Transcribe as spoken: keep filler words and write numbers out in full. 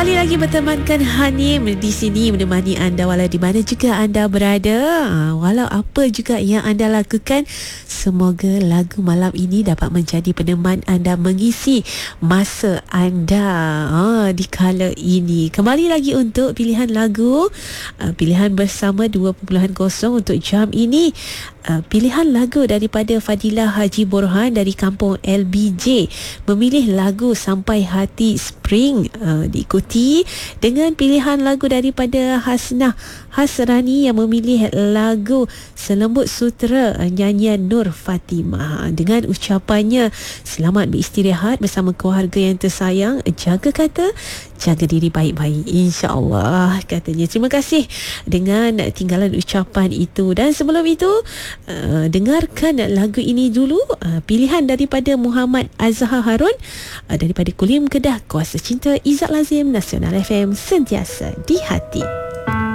Kembali lagi bertemankan Hanim di sini menemani anda walau di mana juga anda berada. Ha, walau apa juga yang anda lakukan, semoga lagu malam ini dapat menjadi peneman anda mengisi masa anda ha, di kala ini. Kembali lagi untuk pilihan lagu, uh, pilihan bersama dua titik kosong untuk jam ini. Uh, pilihan lagu daripada Fadilah Haji Borhan dari kampung L B J memilih lagu Sampai Hati Spring, uh, diikuti dengan pilihan lagu daripada Hasnah Hasrani yang memilih lagu Selembut Sutera, uh, nyanyian Nur Fatimah dengan ucapannya selamat beristirahat bersama keluarga yang tersayang, jaga kata jaga diri baik-baik, insya-Allah katanya. Terima kasih dengan tinggalan ucapan itu. Dan sebelum itu uh, dengarkan lagu ini dulu, uh, pilihan daripada Muhammad Azhar Harun uh, daripada Kulim Kedah, Kuasa Cinta, Izzat Lazim, Nasional F M, sentiasa di hati.